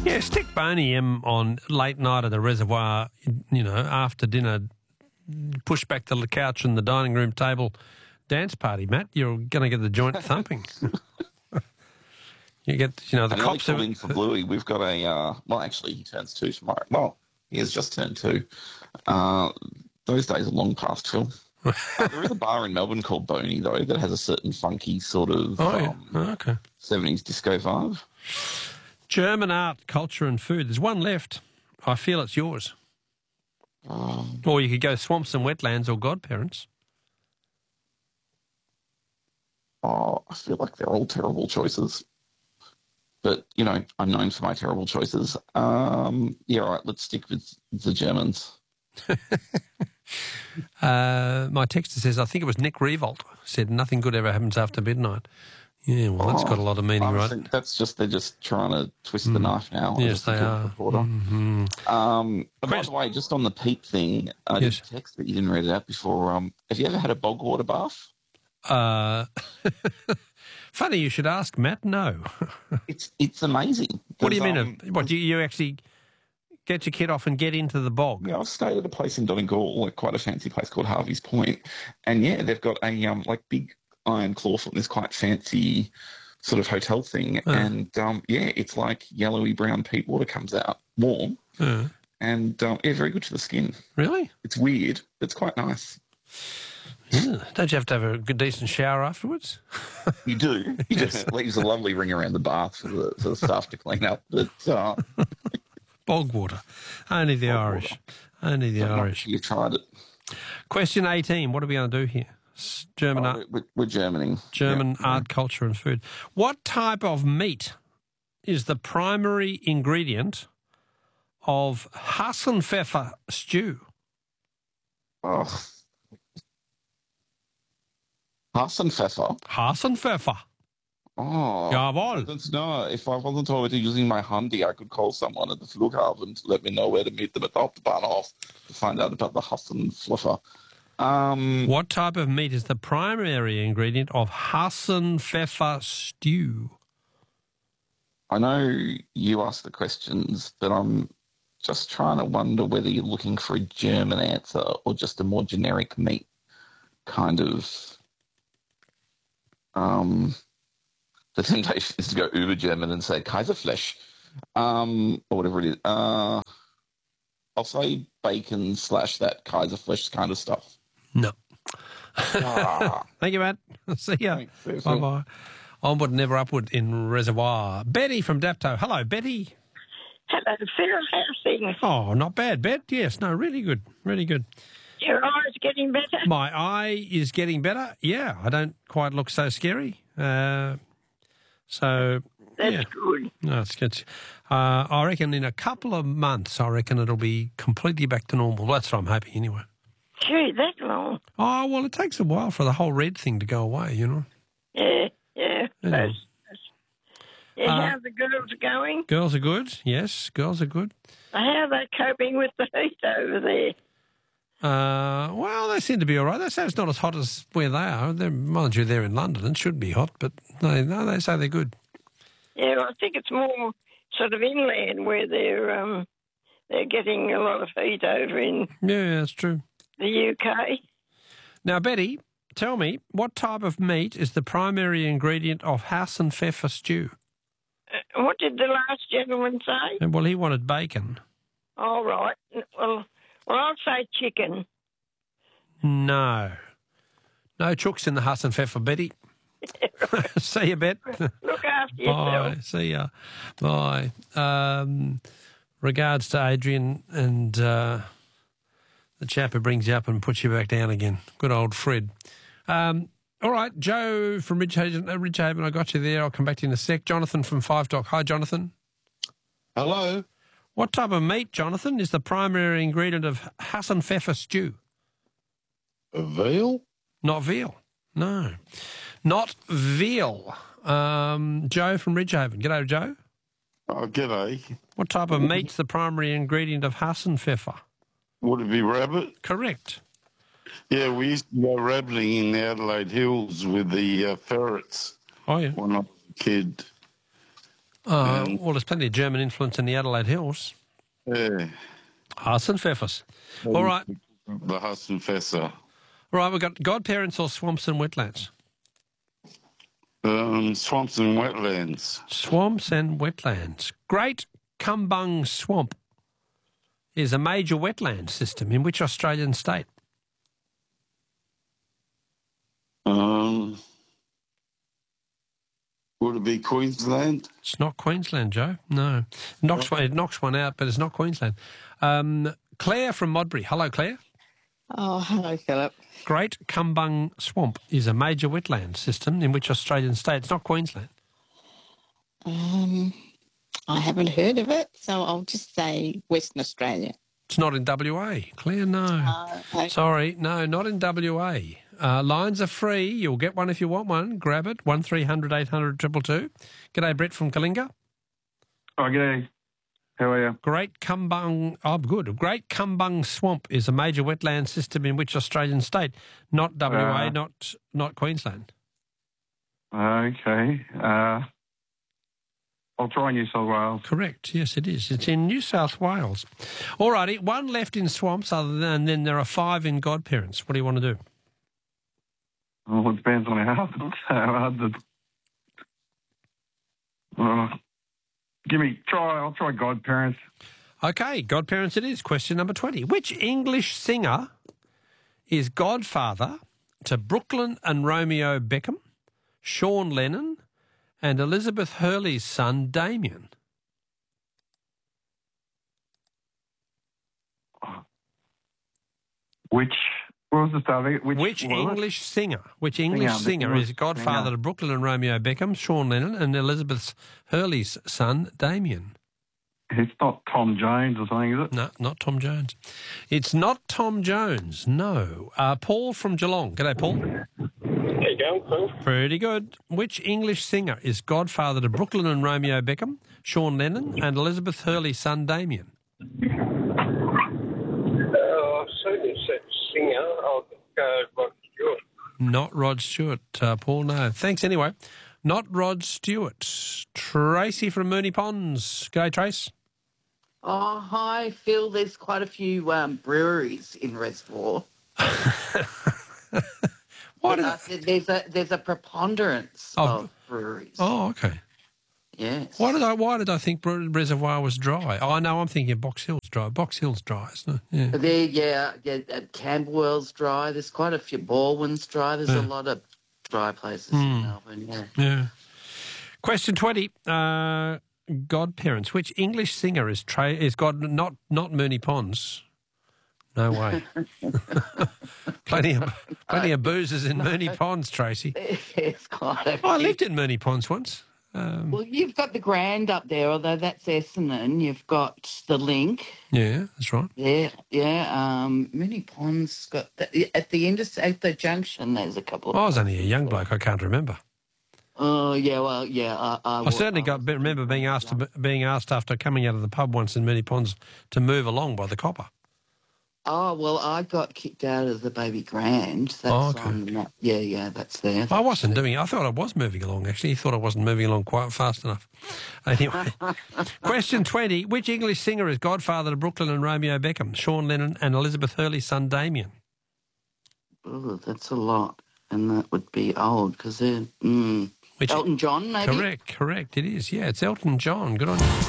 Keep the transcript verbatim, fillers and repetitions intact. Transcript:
Yeah, stick Boney M on late night at the reservoir, you know, after dinner, push back the couch and the dining room table dance party, Matt. You're going to get the joint thumping. You get, you know, the I cops called have... in for Bluey. We've got a, uh, well, actually, he turns two tomorrow. Well, he has just turned two. Uh, those days are long past, Phil. uh, there is a bar in Melbourne called Boney, though, that has a certain funky sort of Oh, yeah. um, Oh, okay. seventies disco vibe. German art, culture and food. There's one left. I feel it's yours. Um, Or you could go swamps and wetlands or godparents. oh, I feel like they're all terrible choices. But, you know, I'm known for my terrible choices. Um, yeah, all right, let's stick with the Germans. Uh, my texter says, I think it was Nick Revolt, said nothing good ever happens after midnight. Yeah, well, that's Oh, got a lot of meaning, honestly, right? That's just, they're just trying to twist the knife now. Yes, they are. Mm-hmm. Um, by Question- the way, just on the peat thing, I Yes. did text that you didn't read it out before. Um, have you ever had a bog water bath? Uh, funny you should ask, Matt. No. It's it's amazing. What do you There's, mean? um, what, do you, you actually get your kid off and get into the bog? Yeah, I've stayed at a place in Donegal, like quite a fancy place called Harvey's Point, and yeah, they've got a um like big iron clawfoot in this quite fancy sort of hotel thing, Uh. and um yeah, it's like yellowy brown peat water comes out, warm, Uh, and um, yeah, very good to the skin. really? It's weird, but it's quite nice. Yeah. Don't you have to have a good, decent shower afterwards? You do. You just it leaves a lovely ring around the bath for the, for the staff to clean up. But uh, Bog water. Only the Bog Irish. Only the but not Irish. if you tried it. Question eighteen. What are we going to do here? S- German Oh, art, we're, we're Germaning. German Yeah. art, culture and food. What type of meat is the primary ingredient of Hassenpfeffer stew? Oh. Hassenpfeffer. Hassenpfeffer. Oh. Jawohl. That's no, if I wasn't already using my handy, I could call someone at the Flughafen to let me know where to meet them at the Hauptbahnhof to find out about the Hassenpfeffer. Um, What type of meat is the primary ingredient of Hassenpfeffer stew? I know you asked the questions, but I'm just trying to wonder whether you're looking for a German answer or just a more generic meat kind of. Um, the temptation is to go uber German and say Kaiserfleisch, um, or whatever it is. Uh, I'll say bacon slash that Kaiserfleisch kind of stuff. No. Ah, Thank you, Matt. See ya. thanks, Cecil. Bye-bye. Onward, never upward in Reservoir. Betty from Dapto. Hello, Betty. Hello, Phil. How's things? Oh, not bad, Bet. Yes, no, really good. Really good. Your eyes getting better? My eye is getting better. Yeah, I don't quite look so scary. Uh, so, That's yeah. good. No, it's good. Uh, I reckon in a couple of months, I reckon it'll be completely back to normal. That's what I'm hoping anyway. Gee, that long. Oh, well, it takes a while for the whole red thing to go away, you know. Yeah, yeah. Yeah. Those- Yeah, Uh, how the girls are going? Girls are good. Yes, girls are good. How are they coping with the heat over there? Uh, well, they seem to be all right. They say it's not as hot as where they are. They're, mind you, they're in London. It should be hot, but no, no, they say they're good. Yeah, I think it's more sort of inland where they're um they're getting a lot of heat over in Yeah, that's true. the U K. Now, Betty, tell me, what type of meat is the primary ingredient of Hassenpfeffer stew? Uh, what did the last gentleman say? And, well, he wanted bacon. All right. Well, well, I'll say chicken. No. No chooks in the Hassenpfeffer, Betty. See you, Bet. Look after Bye. yourself. See ya. Bye. Um, regards to Adrian and uh, the chap who brings you up and puts you back down again. Good old Fred. Um, all right, Joe from Ridgehaven, uh, Ridgehaven, I got you there. I'll come back to you in a sec. Jonathan from Five Dock. Hi, Jonathan. Hello. What type of meat, Jonathan, is the primary ingredient of Hassenpfeffer stew? A veal? Not veal. No. Not veal. Um, Joe from Ridgehaven. G'day, Joe. Oh, g'day. What type of meat's the primary ingredient of Hassenpfeffer? Would it be rabbit? Correct. Yeah, we used to go rabbiting in the Adelaide Hills with the uh, ferrets Oh, yeah. when I was a kid. Uh, And, well, there's plenty of German influence in the Adelaide Hills. yeah. Hassenpfeffers. All right. The Hassenfässer. All right, we've got godparents or swamps and wetlands. Um, swamps and wetlands. Swamps and wetlands. Great Kumbung Swamp is a major wetland system in which Australian state? Um, would it be Queensland? It's not Queensland, Joe. No. Knocks one, it knocks one out, but it's not Queensland. Um, Claire from Modbury. Hello, Claire. Oh, hello, Philip. Great Kumbung Swamp is a major wetland system in which Australian state? It's not Queensland. Um, I haven't heard of it, so I'll just say Western Australia. It's not in W A. Claire, no. Uh, okay. Sorry, no, not in W A. Uh, lines are free. You'll get one if you want one. Grab it. one three hundred eight hundred two two two. G'day, Brett from Kalinga. Oh, g'day. How are you? Great Kumbung, oh, good. Great Kumbung Swamp is a major wetland system in which Australian state? Not W A, Uh, not not Queensland. Okay. Uh, I'll try New South Wales. Correct. Yes, it is. It's in New South Wales. All righty. One left in swamps, other than and then there are five in godparents. What do you want to do? Well, it depends on how hard the. Uh, give me try. I'll try godparents. Okay, godparents it is. Question number twenty. Which English singer is godfather to Brooklyn and Romeo Beckham, Sean Lennon, and Elizabeth Hurley's son Damien? Which what was the start of it? Which, Which what was it? English singer? Which English Singer, singer English is godfather singer. to Brooklyn and Romeo Beckham, Sean Lennon, and Elizabeth Hurley's son Damien? It's not Tom Jones or something, is it? No, not Tom Jones. It's not Tom Jones, no. Uh, Paul from Geelong. G'day, Paul. How you going, Phil? Pretty good. Which English singer is godfather to Brooklyn and Romeo Beckham, Sean Lennon, and Elizabeth Hurley's son Damien? Uh, certainly said singer. I'll go Rod Stewart. Not Rod Stewart, uh, Paul, no. Thanks anyway. Not Rod Stewart. Tracy from Moonee Ponds. G'day, Trace. Oh, hi, Phil. There's quite a few um, breweries in Reservoir. Why did Uh, there's a there's a preponderance Oh. of breweries. Oh, okay. Yes. Why did I Why did I think Br- Reservoir was dry? Oh, no, I'm thinking Box Hill's dry. Box Hill's dry, isn't it? Yeah. There, yeah, yeah. uh, Camberwell's dry. There's quite a few. Baldwin's dry. There's Yeah. a lot of dry places Hmm. in Melbourne. Yeah. Yeah. Question twenty. Uh, godparents. Which English singer is tra- is God not not Moonee Ponds? No way. plenty of plenty of boozers in Moonee Ponds, Tracy. It's quite a Oh, I few. lived in Moonee Ponds once. Um, Well, you've got the Grand up there, although that's Essendon. You've got the Link. yeah, that's right. Yeah, yeah. Um, Moonee Ponds got the, at the inter- at the junction. There's a couple. Of I was only a young bloke. I can't remember. Oh yeah, well yeah. I, I, I certainly got remember being asked to, being asked after coming out of the pub once in Moonee Ponds to move along by the copper. Oh well, I got kicked out of the Baby Grand. That's Oh, okay. on that. Yeah, yeah, that's there. I wasn't doing it. I thought I was moving along, actually. He thought I wasn't moving along quite fast enough. Anyway, question twenty. Which English singer is godfather to Brooklyn and Romeo Beckham, Sean Lennon and Elizabeth Hurley's son Damien? Oh, that's a lot, and that would be old because they're mm, Which, Elton John, maybe. Correct, correct. It is. Yeah, it's Elton John. Good on you.